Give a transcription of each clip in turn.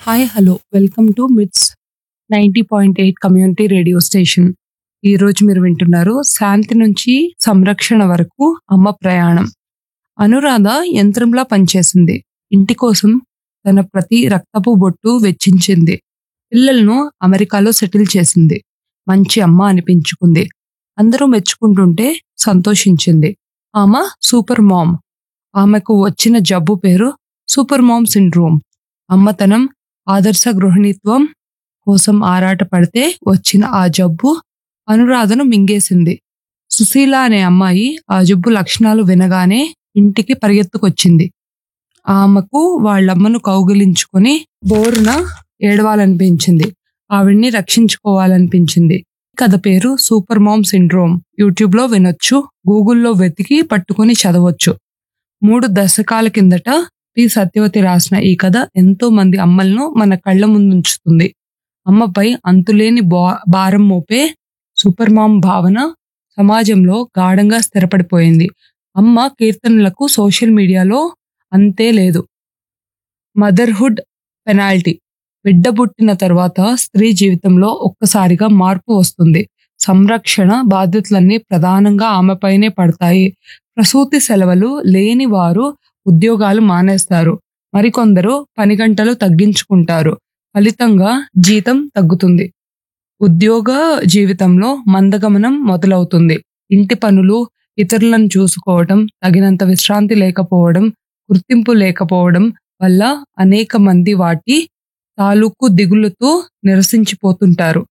Hi hello welcome to మిట్స్ 90.8 community radio station. ఈ రోజు మీరు వింటున్నారు శాంతి నుంచి సంరక్షణ వరకు అమ్మ ప్రయాణం. అనురాధ యంత్రంలా పనిచేసింది. ఇంటి కోసం తన ప్రతి రక్తపు బొట్టు వెచ్చించింది. పిల్లలను అమెరికాలో సెటిల్ చేసింది. మంచి అమ్మ అనిపించుకుంది. అందరూ మెచ్చుకుంటుంటే సంతోషించింది. ఆమె సూపర్ మామ్. ఆమెకు వచ్చిన జబ్బు పేరు సూపర్ మామ్ సిండ్రోమ్. అమ్మతనం, ఆదర్శ గృహిణిత్వం కోసం ఆరాటపడితే వచ్చిన ఆ జబ్బు అనురాధను మింగేసింది. సుశీల అనే అమ్మాయి ఆ జబ్బు లక్షణాలు వినగానే ఇంటికి పరిగెత్తుకొచ్చింది. ఆమెకు వాళ్ళమ్మను కౌగిలించుకొని బోరున ఏడవాలనిపించింది. ఆవిడ్ని రక్షించుకోవాలనిపించింది. కథ పేరు సూపర్ మామ్ సిండ్రోమ్. యూట్యూబ్లో వినొచ్చు, గూగుల్లో వెతికి పట్టుకొని చదవచ్చు. 3 దశకాల కిందట పి సత్యవతి రాసిన ఈ కథ ఎంతో మంది అమ్మలను మన కళ్ళ ముందుంచుతుంది. అమ్మపై అంతులేని భారం మోపే సూపర్ మామ్ భావన సమాజంలో గాఢంగా స్థిరపడిపోయింది. అమ్మ కీర్తనలకు సోషల్ మీడియాలో అంతే లేదు. Motherhood penalty. బిడ్డ పుట్టిన తర్వాత స్త్రీ జీవితంలో ఒక్కసారిగా మార్పు వస్తుంది. సంరక్షణ బాధ్యతలన్నీ ప్రధానంగా ఆమెపైనే పడతాయి. ప్రసూతి సెలవులు లేని వారు ఉద్యోగాలు మానేస్తారు. మరికొందరు పని గంటలు తగ్గించుకుంటారు. ఫలితంగా జీతం తగ్గుతుంది. ఉద్యోగ జీవితంలో మందగమనం మొదలవుతుంది. ఇంటి పనులు, ఇతరులను చూసుకోవడం, తగినంత విశ్రాంతి లేకపోవడం, గుర్తింపు లేకపోవడం వల్ల అనేక మంది వాటి తాలూకు దిగులుతో నిరసించిపోతుంటారు.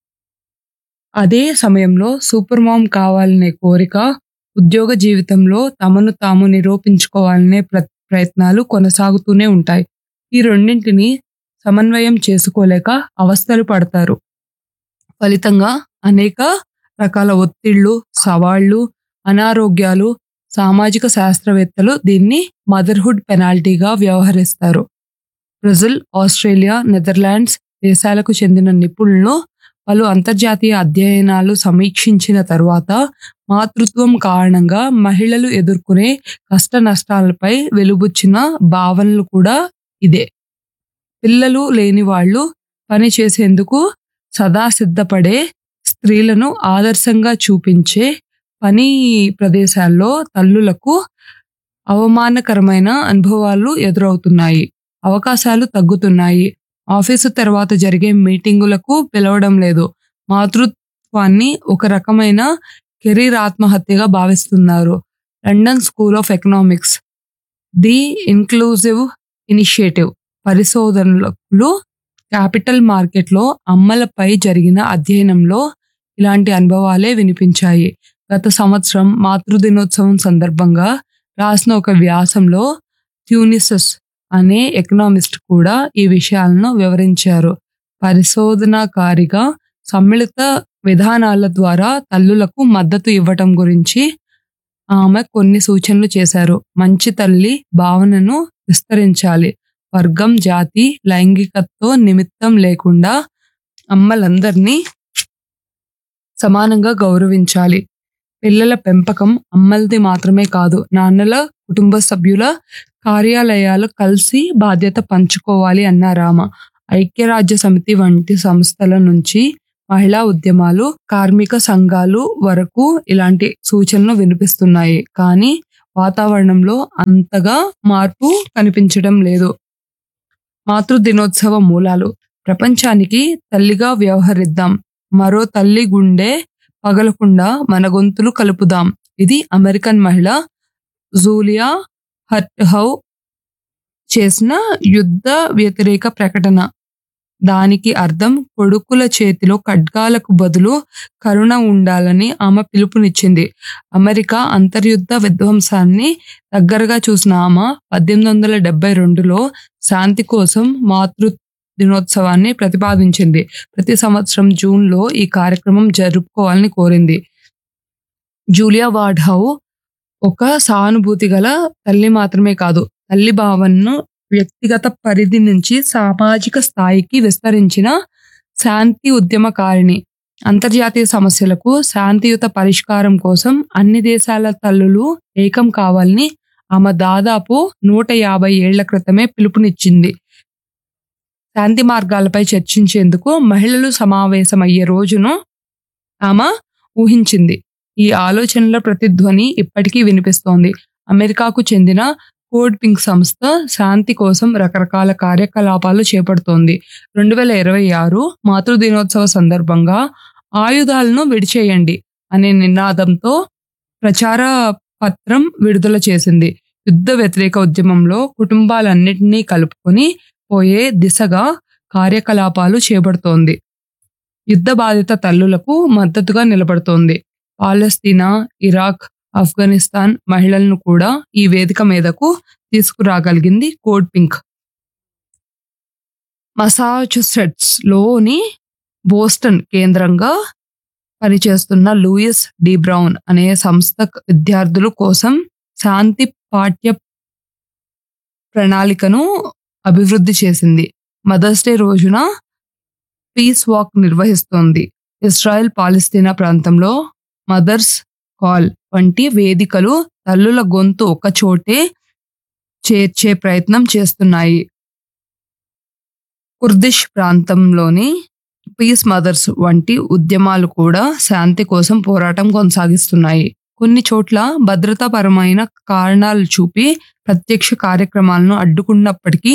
అదే సమయంలో సూపర్ మామ్ కావాలనే కోరిక, ఉద్యోగ జీవితంలో తమను తాము నిరూపించుకోవాలనే ప్రయత్నాలు కొనసాగుతూనే ఉంటాయి. ఈ రెండింటిని సమన్వయం చేసుకోలేక అవస్థలు పడతారు. ఫలితంగా అనేక రకాల ఒత్తిళ్లు, సవాళ్లు, అనారోగ్యాలు. సామాజిక శాస్త్రవేత్తలు దీన్ని మదర్హుడ్ పెనాల్టీగా వ్యవహరిస్తారు. బ్రెజిల్, ఆస్ట్రేలియా, నెదర్లాండ్స్ దేశాలకు చెందిన నిపుణులు పలు అంతర్జాతీయ అధ్యయనాలు సమీక్షించిన తరువాత మాతృత్వం కారణంగా మహిళలు ఎదుర్కొనే కష్ట నష్టాలపై వెలుబుచ్చిన భావనలు కూడా ఇదే. పిల్లలు లేని వాళ్ళు పని చేసేందుకు సదా సిద్ధపడే స్త్రీలను ఆదర్శంగా చూపించే పని ప్రదేశాల్లో తల్లులకు అవమానకరమైన అనుభవాలు ఎదురవుతున్నాయి. అవకాశాలు తగ్గుతున్నాయి. ఆఫీసు తర్వాత జరిగే మీటింగులకు పిలవడం లేదు. మాతృత్వాన్ని ఒక రకమైన కెరీర్ ఆత్మహత్యగా భావిస్తున్నారు. London school of economics the inclusive initiative పరిశోధనలు క్యాపిటల్ మార్కెట్లో అమ్మలపై జరిగిన అధ్యయనంలో ఇలాంటి అనుభవాలే వినిపించాయి. గత సంవత్సరం మాతృదినోత్సవం సందర్భంగా రాసిన ఒక వ్యాసంలో ట్యూనిసస్ అనే ఎకనామిస్ట్ కూడా ఈ విషయాలను వివరించారు. పరిశోధనాకారిగా సమ్మిళిత విధానాల ద్వారా తల్లులకు మద్దతు ఇవ్వటం గురించి ఆమె కొన్ని సూచనలు చేశారు. మంచి తల్లి భావనను విస్తరించాలి. వర్గం, జాతి, లైంగికతతో నిమిత్తం లేకుండా అమ్మలందరినీ సమానంగా గౌరవించాలి. పిల్లల పెంపకం అమ్మలది మాత్రమే కాదు, నాన్నల, కుటుంబ సభ్యుల, కార్యాలయాలు కలిసి బాధ్యత పంచుకోవాలి అన్నారామ. ఐక్యరాజ్య సమితి వంటి సంస్థల నుంచి మహిళా ఉద్యమాలు, కార్మిక సంఘాలు వరకు ఇలాంటి సూచనలు వినిపిస్తున్నాయి. కానీ వాతావరణంలో అంతగా మార్పు కనిపించడం లేదు. మాతృదినోత్సవ మూలాలు. ప్రపంచానికి తల్లిగా వ్యవహరిద్దాం. మరో తల్లి గుండె పగలకుండా మన గొంతులు కలుపుదాం. ఇది అమెరికన్ మహిళ జూలియా హర్ట్హౌ చేసిన యుద్ధ వ్యతిరేక ప్రకటన. దానికి అర్థం కొడుకుల చేతిలో ఖడ్గాలకు బదులు కరుణ ఉండాలని ఆమె పిలుపునిచ్చింది. అమెరికా అంతర్యుద్ధ విధ్వంసాన్ని దగ్గరగా చూసిన ఆమె 1872లో శాంతి కోసం మాతృ దినోత్సవాన్ని ప్రతిపాదించింది. ప్రతి సంవత్సరం జూన్లో ఈ కార్యక్రమం జరుపుకోవాలని కోరింది. జూలియా వార్డ్హౌ ఒక సానుభూతి గల తల్లి మాత్రమే కాదు, తల్లి భావనను వ్యక్తిగత పరిధి నుంచి సామాజిక స్థాయికి విస్తరించిన శాంతి ఉద్యమకారిణి. అంతర్జాతీయ సమస్యలకు శాంతియుత పరిష్కారం కోసం అన్ని దేశాల తల్లులు ఏకం కావాలని ఆమె దాదాపు 150 ఏళ్ల క్రితమే పిలుపునిచ్చింది. శాంతి మార్గాలపై చర్చించేందుకు మహిళలు సమావేశమయ్యే రోజును ఆమె ఊహించింది. ఈ ఆలోచనల ప్రతిధ్వని ఇప్పటికీ వినిపిస్తోంది. అమెరికాకు చెందిన కోడ్ పింక్ సంస్థ శాంతి కోసం రకరకాల కార్యకలాపాలు చేపడుతోంది. 2026 మాతృదినోత్సవ సందర్భంగా ఆయుధాలను విడిచేయండి అనే నినాదంతో ప్రచార పత్రం విడుదల చేసింది. యుద్ధ వ్యతిరేక ఉద్యమంలో కుటుంబాలన్నింటినీ కలుపుకొని పోయే దిశగా కార్యకలాపాలు చేపడుతోంది. యుద్ధ బాధిత తల్లులకు మద్దతుగా నిలబడుతోంది. పాలస్తీనా, ఇరాక్, ఆఫ్ఘనిస్తాన్ మహిళలను కూడా ఈ వేదిక మీదకు తీసుకురాగలిగింది కోడ్ పింక్. మసాచుసెట్స్ లోని బోస్టన్ కేంద్రంగా పనిచేస్తున్న లూయిస్ డి బ్రౌన్ అనే సంస్థ విద్యార్థుల కోసం శాంతి పాఠ్య ప్రణాళికను అభివృద్ధి చేసింది. మదర్స్ డే రోజున పీస్ వాక్ నిర్వహిస్తోంది. ఇజ్రాయెల్ పాలస్తీనా ప్రాంతంలో మదర్స్ కాల్ వంటి వేదికలు తల్లుల గొంతు ఒకచోటే చేర్చే ప్రయత్నం చేస్తున్నాయి. కుర్దిష్ ప్రాంతంలోని పీస్ మదర్స్ వంటి ఉద్యమాలు కూడా శాంతి కోసం పోరాటం కొనసాగిస్తున్నాయి. కొన్ని చోట్ల భద్రతాపరమైన కారణాలు చూపి ప్రత్యక్ష కార్యక్రమాలను అడ్డుకున్నప్పటికీ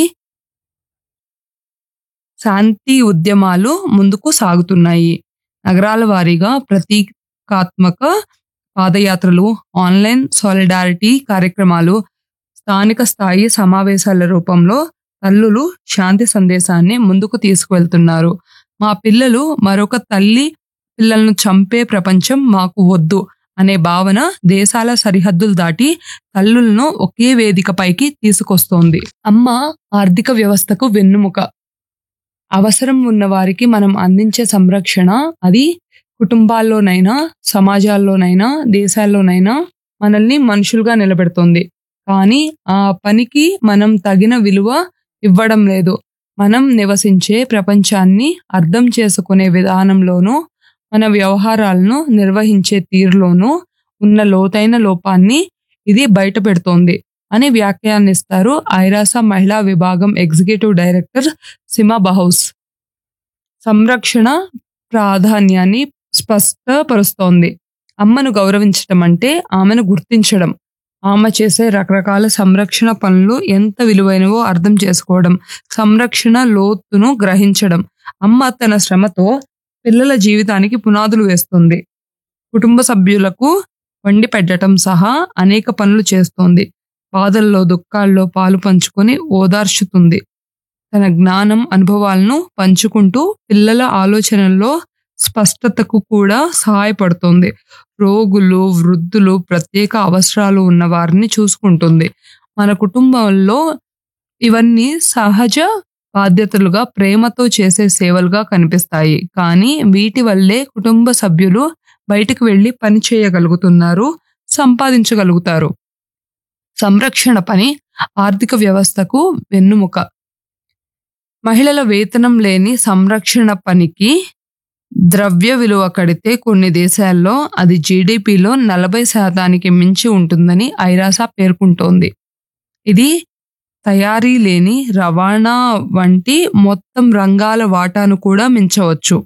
శాంతి ఉద్యమాలు ముందుకు సాగుతున్నాయి. నగరాల వారీగా ప్రతీకాత్మక పాదయాత్రలు, ఆన్లైన్ సాలిడారిటీ కార్యక్రమాలు, స్థానిక స్థాయి సమావేశాల రూపంలో తల్లులు శాంతి సందేశాన్ని ముందుకు తీసుకువెళ్తున్నారు. మా పిల్లలు మరొక తల్లి పిల్లలను చంపే ప్రపంచం మాకు వద్దు అనే భావన దేశాల సరిహద్దులు దాటి తల్లులను ఒకే వేదికపైకి తీసుకొస్తోంది. అమ్మ ఆర్థిక వ్యవస్థకు వెన్నుముక. అవసరం ఉన్న వారికి మనం అందించే సంరక్షణ అది కుటుంబాల్లోనైనా, సమాజాల్లోనైనా, దేశాల్లోనైనా మనల్ని మనుషులుగా నిలబెడుతుంది. కానీ ఆ పనికి మనం తగిన విలువ ఇవ్వడం లేదు. మనం నివసించే ప్రపంచాన్ని అర్థం చేసుకునే విధానంలోనూ, మన వ్యవహారాలను నిర్వహించే తీరులోనూ ఉన్న లోతైన లోపాన్ని ఇది బయట పెడుతోంది అని వ్యాఖ్యానిస్తారు ఐరాస మహిళా విభాగం ఎగ్జిక్యూటివ్ డైరెక్టర్ సిమా బహౌస్. సంరక్షణ ప్రాధాన్యాన్ని స్పష్టపరుస్తోంది. అమ్మను గౌరవించడం అంటే ఆమెను గుర్తించడం, ఆమె చేసే రకరకాల సంరక్షణ పనులు ఎంత విలువైనవో అర్థం చేసుకోవడం, సంరక్షణ లోతును గ్రహించడం. అమ్మ తన శ్రమతో పిల్లల జీవితానికి పునాదులు వేస్తుంది. కుటుంబ సభ్యులకు వండి పెట్టడం సహా అనేక పనులు చేస్తోంది. బాధల్లో, దుఃఖాల్లో పాలు పంచుకొని ఓదార్చుతుంది. తన జ్ఞానం, అనుభవాలను పంచుకుంటూ పిల్లల ఆలోచనల్లో స్పష్టతకు కూడా సహాయపడుతుంది. రోగులు, వృద్ధులు, ప్రత్యేక అవసరాలు ఉన్న వారిని చూసుకుంటుంది. మన కుటుంబంలో ఇవన్నీ సహజ బాధ్యతలుగా, ప్రేమతో చేసే సేవలుగా కనిపిస్తాయి. కానీ వీటి వల్లే కుటుంబ సభ్యులు బయటకు వెళ్ళి పని చేయగలుగుతున్నారు, సంపాదించగలుగుతారు. సంరక్షణ పని ఆర్థిక వ్యవస్థకు వెన్నుముక. మహిళల వేతనం లేని సంరక్షణ పనికి ద్రవ్య విలువ కడితే కొన్ని దేశాల్లో అది జీడీపీలో 40% మించి ఉంటుందని ఐరాస పేర్కొంటోంది. ఇది తయారీ లేని రవాణా వంటి మొత్తం రంగాల వాటాను కూడా మించవచ్చు.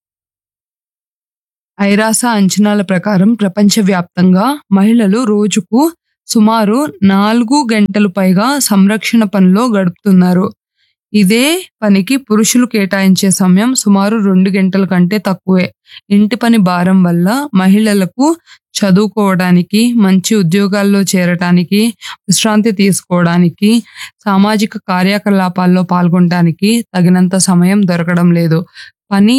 ఐరాస అంచనాల ప్రకారం ప్రపంచవ్యాప్తంగా మహిళలు రోజుకు సుమారు 4 గంటలు పైగా సంరక్షణ పనిలో గడుపుతున్నారు. ఇదే పనికి పురుషులు కేటాయించే సమయం సుమారు 2 గంటల కంటే తక్కువే. ఇంటి పని భారం వల్ల మహిళలకు చదువుకోవడానికి, మంచి ఉద్యోగాల్లో చేరటానికి, విశ్రాంతి తీసుకోవడానికి, సామాజిక కార్యకలాపాల్లో పాల్గొనడానికి తగినంత సమయం దొరకడం లేదు. పని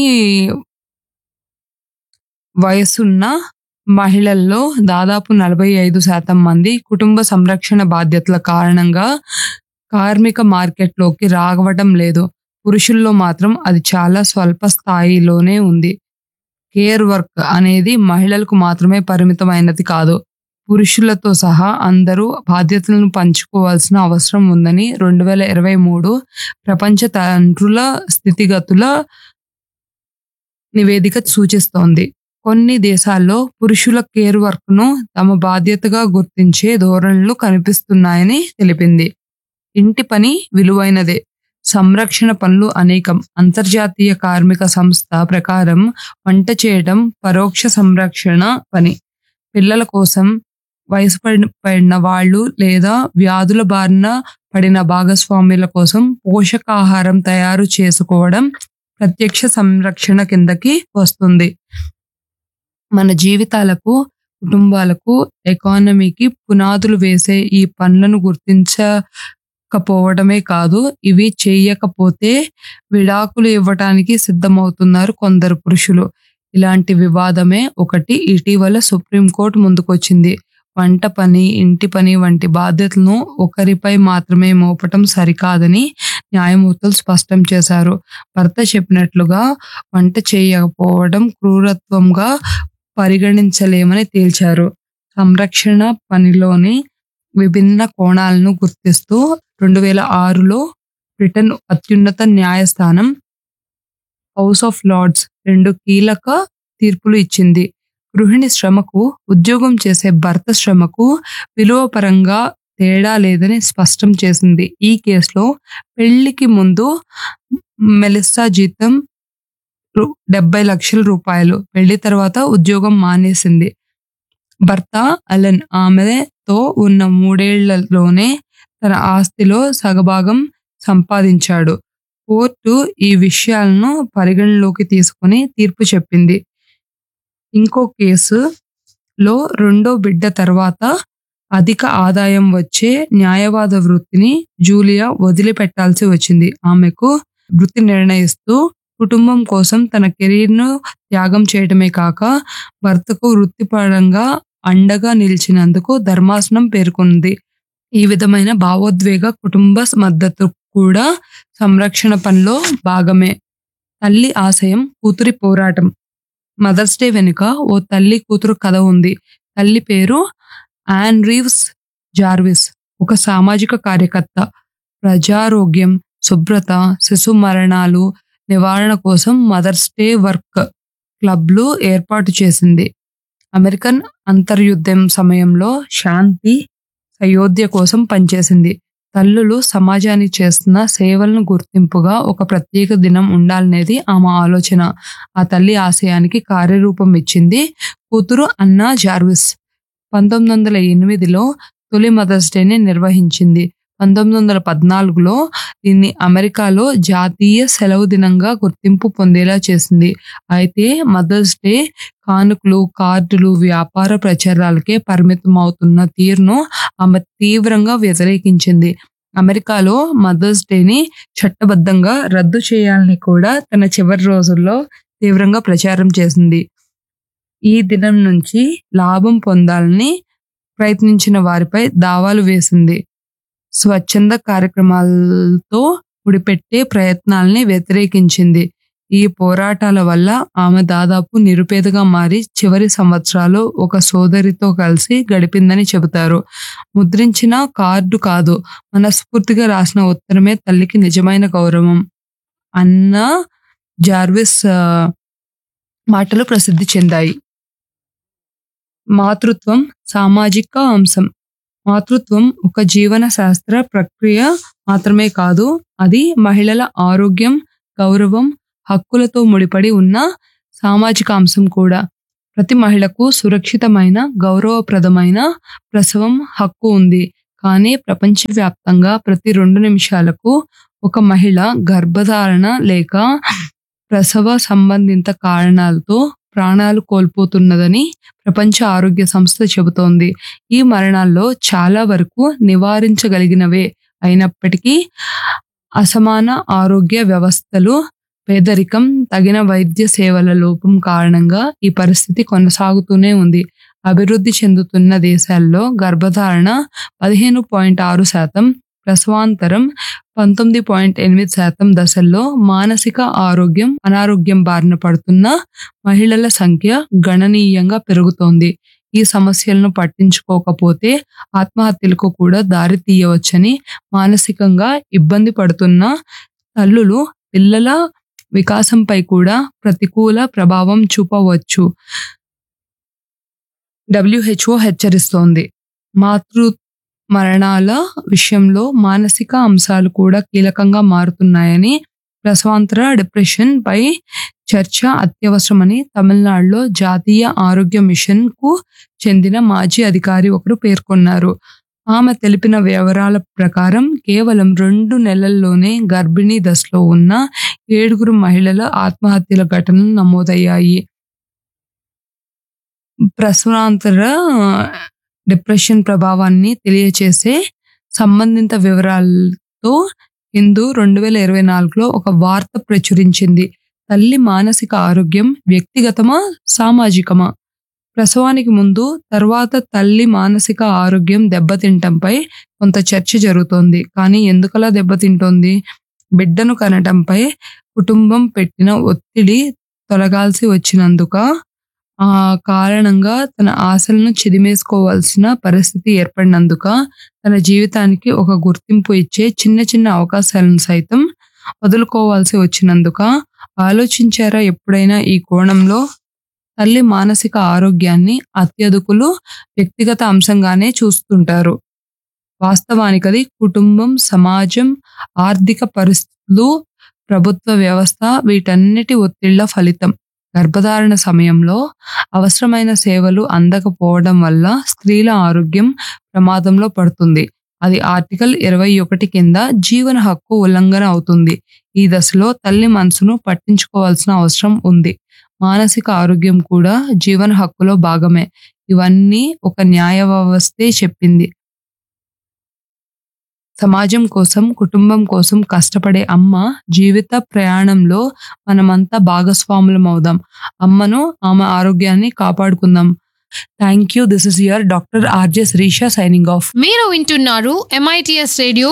వయసున్న మహిళల్లో దాదాపు 45% మంది కుటుంబ సంరక్షణ బాధ్యతల కారణంగా కార్మిక మార్కెట్లోకి రావడం లేదు. పురుషుల్లో మాత్రం అది చాలా స్వల్ప స్థాయిలోనే ఉంది. కేర్ వర్క్ అనేది మహిళలకు మాత్రమే పరిమితమైనది కాదు. పురుషులతో సహా అందరూ బాధ్యతలను పంచుకోవాల్సిన అవసరం ఉందని 2023 ప్రపంచ తండ్రుల స్థితిగతుల నివేదిక సూచిస్తోంది. కొన్ని దేశాల్లో పురుషుల కేర్ వర్క్ను తమ బాధ్యతగా గుర్తించే ధోరణులు కనిపిస్తున్నాయని తెలిపింది. ఇంటి పని విలువైనదే, సంరక్షణ పనులు అనేకం. అంతర్జాతీయ కార్మిక సంస్థ ప్రకారం వంట చేయడం పరోక్ష సంరక్షణ పని. పిల్లల కోసం, వయసు పడిన వాళ్ళు లేదా వ్యాధుల బారిన పడిన భాగస్వాముల కోసం పోషకాహారం తయారు చేసుకోవడం ప్రత్యక్ష సంరక్షణ కిందకి వస్తుంది. మన జీవితాలకు, కుటుంబాలకు, ఎకానమీకి పునాదులు వేసే ఈ పనులను గుర్తించకపోవడమే కాదు, ఇవి చేయకపోతే విడాకులు ఇవ్వటానికి సిద్ధమవుతున్నారు కొందరు పురుషులు. ఇలాంటి వివాదమే ఒకటి ఇటీవల సుప్రీంకోర్టు ముందుకొచ్చింది. వంట పని, ఇంటి పని వంటి బాధ్యతలను ఒకరిపై మాత్రమే మోపటం సరికాదని న్యాయమూర్తులు స్పష్టం చేశారు. భర్త చెప్పినట్లుగా వంట చేయకపోవడం క్రూరత్వంగా పరిగణించలేమని తేల్చారు. సంరక్షణ పనిలోని విభిన్న కోణాలను గుర్తిస్తూ 2006లో బ్రిటన్ అత్యున్నత న్యాయస్థానం హౌస్ ఆఫ్ లార్డ్స్ 2 కీలక తీర్పులు ఇచ్చింది. గృహిణి శ్రమకు, ఉద్యోగం చేసే భర్త శ్రమకు విలువపరంగా తేడా లేదని స్పష్టం చేసింది. ఈ కేసులో పెళ్లికి ముందు మెలిస్సా జీతం 70 లక్షల రూపాయలు. పెళ్లి తర్వాత ఉద్యోగం మానేసింది. భర్త అలెన్ ఆమెతో ఉన్న 3 ఏళ్లలోనే తన ఆస్తిలో సగభాగం సంపాదించాడు. కోర్టు ఈ విషయాలను పరిగణలోకి తీసుకుని తీర్పు చెప్పింది. ఇంకో కేసులో రెండో బిడ్డ తర్వాత అధిక ఆదాయం వచ్చే న్యాయవాద వృత్తిని జూలియా వదిలిపెట్టాల్సి వచ్చింది. ఆమెకు వృత్తి నిర్ణయిస్తూ కుటుంబం కోసం తన కెరీర్ను త్యాగం చేయడమే కాక భర్తకు వృత్తిపరంగా అండగా నిలిచినందుకు ధర్మాసనం పేర్కొంది. ఈ విధమైన భావోద్వేగ కుటుంబ మద్దతు కూడా సంరక్షణ పనిలో భాగమే. తల్లి ఆశయం, కూతురి పోరాటం. మదర్స్ డే వెనుక ఓ తల్లి కూతురు కథ ఉంది. తల్లి పేరు యాన్ రీవ్స్ జార్విస్. ఒక సామాజిక కార్యకర్త. ప్రజారోగ్యం, శుభ్రత, శిశు మరణాలు నివారణ కోసం మదర్స్ డే వర్క్ క్లబ్లు ఏర్పాటు చేసింది. అమెరికన్ అంతర్యుద్ధం సమయంలో శాంతి అయోధ్య కోసం పనిచేసింది. తల్లులు సమాజానికి చేస్తున్న సేవలను గుర్తింపుగా ఒక ప్రత్యేక దినం ఉండాలనేది ఆమె ఆలోచన. ఆ తల్లి ఆశయానికి కార్యరూపం ఇచ్చింది కూతురు అన్నా జార్విస్. 1908లో తొలి మదర్స్ డేని నిర్వహించింది. 1914లో దీన్ని అమెరికాలో జాతీయ సెలవు దినంగా గుర్తింపు పొందేలా చేసింది. అయితే మదర్స్ డే కానుకలు, కార్డులు, వ్యాపార ప్రచారాలకే పరిమితమవుతున్న తీరును ఆమె తీవ్రంగా వ్యతిరేకించింది. అమెరికాలో మదర్స్ డేని చట్టబద్ధంగా రద్దు చేయాలని కూడా తన చివరి రోజుల్లో తీవ్రంగా ప్రచారం చేసింది. ఈ దినం నుంచి లాభం పొందాలని ప్రయత్నించిన వారిపై దావాలు వేసింది. స్వచ్ఛంద కార్యక్రమాలతో ముడిపెట్టే ప్రయత్నాల్ని వ్యతిరేకించింది. ఈ పోరాటాల వల్ల ఆమె దాదాపు నిరుపేదగా మారి చివరి సంవత్సరాలు ఒక సోదరితో కలిసి గడిపిందని చెబుతారు. ముద్రించిన కార్డు కాదు, మనస్ఫూర్తిగా రాసిన ఉత్తరమే తల్లికి నిజమైన గౌరవం అన్న జార్విస్ మాటలు ప్రసిద్ధి చెందాయి. మాతృత్వం సామాజిక అంశం. మాతృత్వం ఒక జీవన శాస్త్ర ప్రక్రియ మాత్రమే కాదు, అది మహిళల ఆరోగ్యం, గౌరవం, హక్కులతో ముడిపడి ఉన్న సామాజిక అంశం కూడా. ప్రతి మహిళకు సురక్షితమైన, గౌరవప్రదమైన ప్రసవం హక్కు ఉంది. కానీ ప్రపంచవ్యాప్తంగా ప్రతి 2 నిమిషాలకు ఒక మహిళ గర్భధారణ లేక ప్రసవ సంబంధిత కారణాలతో ప్రాణాలు కోల్పోతున్నదని ప్రపంచ ఆరోగ్య సంస్థ చెబుతోంది. ఈ మరణాల్లో చాలా వరకు నివారించగలిగినవే అయినప్పటికీ అసమాన ఆరోగ్య వ్యవస్థలు, పేదరికం, తగిన వైద్య సేవల లోపం కారణంగా ఈ పరిస్థితి కొనసాగుతూనే ఉంది. అభివృద్ధి చెందుతున్న దేశాల్లో గర్భధారణ 15.6%, ప్రసవాంతరం 19.8% దశల్లో మానసిక ఆరోగ్యం, అనారోగ్యం బారిన పడుతున్న మహిళల సంఖ్య గణనీయంగా పెరుగుతోంది. ఈ సమస్యలను పట్టించుకోకపోతే ఆత్మహత్యలకు కూడా దారి తీయవచ్చని, మానసికంగా ఇబ్బంది పడుతున్న తల్లులు, పిల్లల వికాసంపై కూడా ప్రతికూల ప్రభావం చూపవచ్చు WHO హెచ్చరిస్తోంది. మరణాల విషయంలో మానసిక అంశాలు కూడా కీలకంగా మారుతున్నాయని, ప్రసవాంతర డిప్రెషన్ పై చర్చ అత్యవసరమని తమిళనాడులో జాతీయ ఆరోగ్య మిషన్‌కు చెందిన మాజీ అధికారి ఒకరు పేర్కొన్నారు. ఆమె తెలిపిన వివరాల ప్రకారం కేవలం 2 నెలల్లోనే గర్భిణీ దశలో ఉన్న 7 మహిళల ఆత్మహత్యల ఘటనలు నమోదయ్యాయి. ప్రసవాంతర డిప్రెషన్ ప్రభావాన్ని తెలియచేసే సంబంధిత వివరాలతో హిందూ 2024లో ఒక వార్త ప్రచురించింది. తల్లి మానసిక ఆరోగ్యం వ్యక్తిగతమా? సామాజికమా? ప్రసవానికి ముందు, తర్వాత తల్లి మానసిక ఆరోగ్యం దెబ్బతింటంపై కొంత చర్చ జరుగుతోంది. కానీ ఎందుకలా దెబ్బతింటోంది? బిడ్డను కనటంపై కుటుంబం పెట్టిన ఒత్తిడి తొలగాల్సి వచ్చినందుకా? ఆ కారణంగా తన ఆశలను చిదిమేసుకోవాల్సిన పరిస్థితి ఏర్పడినందుకా? తన జీవితానికి ఒక గుర్తింపు ఇచ్చే చిన్న చిన్న అవకాశాలను సైతం వదులుకోవాల్సి వచ్చినందుకా? ఆలోచించారా ఎప్పుడైనా ఈ కోణంలో? తల్లి మానసిక ఆరోగ్యాన్ని అత్యధికులు వ్యక్తిగత అంశంగానే చూస్తుంటారు. వాస్తవానికది కుటుంబం, సమాజం, ఆర్థిక పరిస్థితులు, ప్రభుత్వ వ్యవస్థ వీటన్నిటి ఒత్తిళ్ల ఫలితం. గర్భధారణ సమయంలో అవసరమైన సేవలు అందకపోవడం వల్ల స్త్రీల ఆరోగ్యం ప్రమాదంలో పడుతుంది. అది ఆర్టికల్ 21 కింద జీవన హక్కు ఉల్లంఘన అవుతుంది. ఈ దశలో తల్లి మనసును పట్టించుకోవాల్సిన అవసరం ఉంది. మానసిక ఆరోగ్యం కూడా జీవన హక్కులో భాగమే. ఇవన్నీ ఒక న్యాయ వ్యవస్థే చెప్పింది. సమాజం కోసం, కుటుంబం కోసం కష్టపడే అమ్మ జీవిత ప్రయాణంలో మనమంతా భాగస్వాములమవుదాం. అమ్మను, ఆమె ఆరోగ్యాన్ని కాపాడుకుందాం. Thank you. This is your doctor RJ Sirisha signing off. మీరు వింటున్నారు MITS రేడియో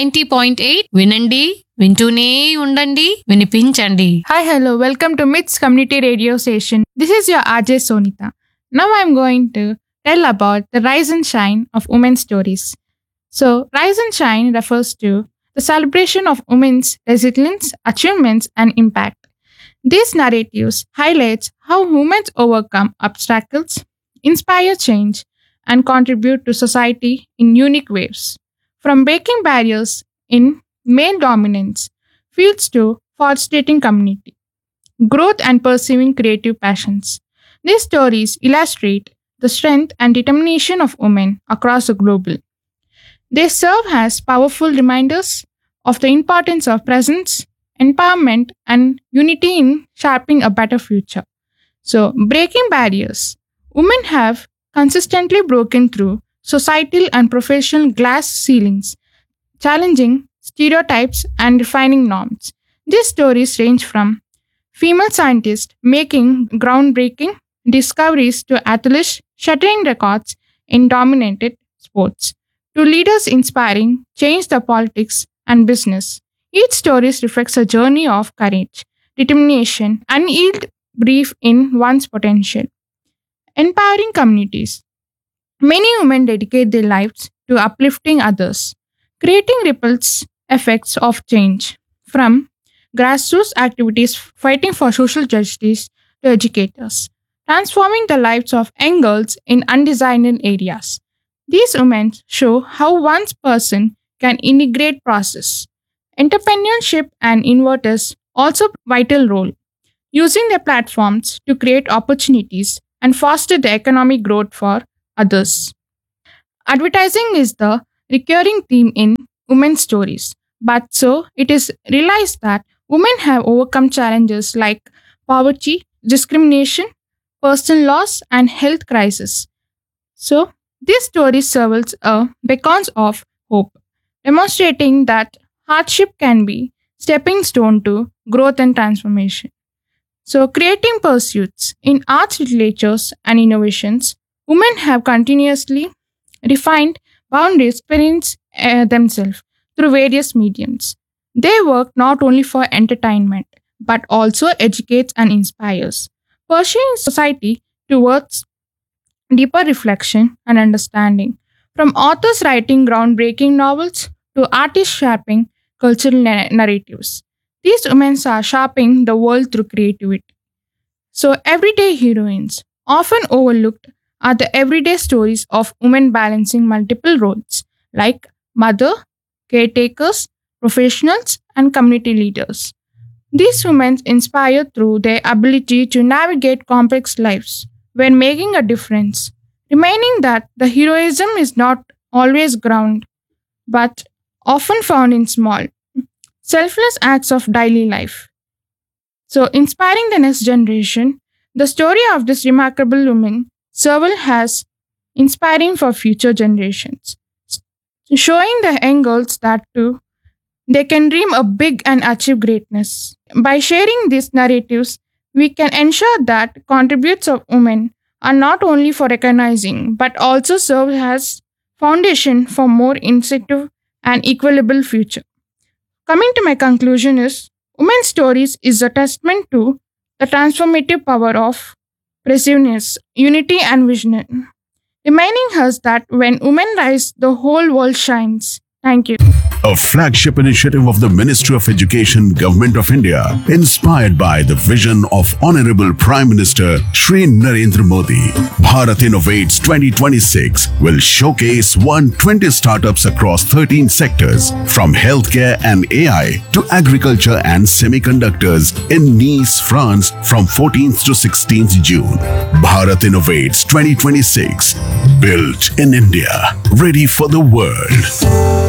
90.8. వినండి, వింటూనే ఉండండి, వినిపించండి. Hi, hello. Welcome to MITS Community Radio Station. This is your RJ Sonita. Now I'm going to tell about the rise and shine of women's stories. So, rise and shine refers to the celebration of women's resilience, achievements, and impact. These narratives highlight how women overcome obstacles, inspire change, and contribute to society in unique ways. From breaking barriers in male dominance fields to fostering community growth and pursuing creative passions. These stories illustrate the strength and determination of women across the globe. They serve as powerful reminders of the importance of presence, empowerment, and unity in shaping a better future. So, breaking barriers. Women have consistently broken through societal and professional glass ceilings, challenging stereotypes and refining norms. These stories range from female scientists making groundbreaking discoveries to athletes shattering records in dominated sports, to leaders inspiring change the politics and business. Each story reflects a journey of courage, determination, and yield belief in one's potential. Empowering communities. Many women dedicate their lives to uplifting others, creating ripples effects of change, from grassroots activities fighting for social justice to educators, transforming the lives of young girls in undesignated areas. These women show how one person can integrate process. Entrepreneurship and innovators also vital role, using their platforms to create opportunities and foster the economic growth for others. Advertising is the recurring theme in women's stories, but so it is realized that women have overcome challenges like poverty, discrimination, personal loss, and health crisis. So, these stories serve as a beacons of hope, demonstrating that hardship can be stepping stone to growth and transformation. So, creating pursuits in arts, literatures, and innovations, women have continuously refined boundaries experience themselves through various mediums. They work not only for entertainment but also educates and inspires, pushing society towards deeper reflection and understanding. From authors writing groundbreaking novels to artists shaping cultural narratives, these women are shaping the world through creativity. So, everyday heroines, often overlooked, are the everyday stories of women balancing multiple roles like mother, caretakers, professionals, and community leaders. These women inspire through their ability to navigate complex lives when making a difference, reminding that the heroism is not always ground, but often found in small, selfless acts of daily life. So, inspiring the next generation, the story of this remarkable woman serval has inspiring for future generations, showing the young girls that too they can dream a big and achieve greatness. By sharing these narratives, we can ensure that contributes of women are not only for recognizing but also serve as foundation for more inclusive and equitable future. Coming to my conclusion is women's stories is a testament to the transformative power of perseverance, unity and vision, reminding us that when women rise, the whole world shines. Thank you. A flagship initiative of the Ministry of Education, Government of India, inspired by the vision of Honorable Prime Minister Shri Narendra Modi. Bharat Innovates 2026 will showcase 120 startups across 13 sectors, from healthcare and AI to agriculture and semiconductors in Nice, France from 14th to 16th June. Bharat Innovates 2026, built in India, ready for the world.